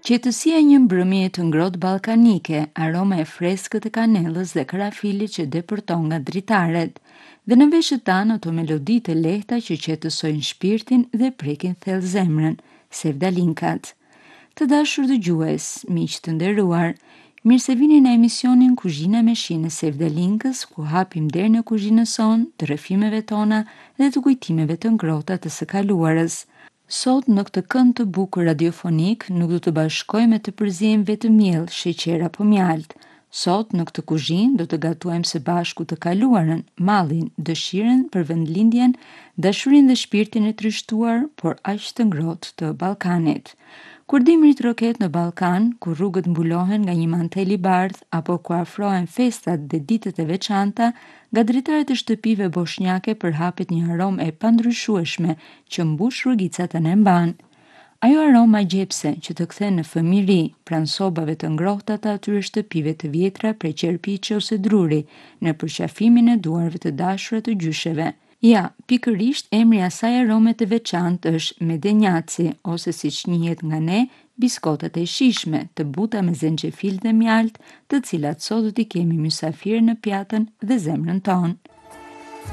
Qetësia e një mbrëmje të ngrohtë ballkanike, aroma e freskët e kanellës dhe karafilit që depërton nga dritaret, dhe në veshët tanë ato melodi të lehta që qetësojnë shpirtin dhe prekin thellë zemrën, sevdalinkat. Të dashur dëgjues, miq të nderuar, mirë se vini në emisionin Kuzhina me shi në Sevdalinkës, ku hapim derën e kuzhinës sonë, të rrëfimeve tona dhe të kujtimeve të ngrohta të së kaluarës. Sot në këtë kënd të bukur radiofonik nuk do të bashkojmë të përziejmë vetëm miell, sheqer apo mjalt. Sot në këtë kuzhinë do të gatuajmë së bashku të kaluarën, mallin, dëshirën për vendlindjen, dashurinë dhe shpirtin e trishtuar, por aq të ngrohtë të Ballkanit. Kur dimrit roket në Ballkan, ku rrugët mbulohen nga një mantel i bardhë apo ku afrohen festat dhe ditët e veçanta, nga dritaret e shtëpive boshnjake përhapet një aromë e pandryshueshme që mbush rrugicat e mban. Ajo aroma gjepse që të kthen në fëmijëri, pranë sobave të ngrohta të atyre shtëpive të vjetra prej qerpiçe ose druri, në përqafimin e duarve të dashura të gjysheve. Ja, pikërisht emri i asaj arome të veçantë është medenjaci, ose siç njihet nga ne, biskotat e shishme, të buta me zenxhefil dhe mjalt, të cilat sot do t'i kemi mysafir në pjatën dhe zemrën tonë.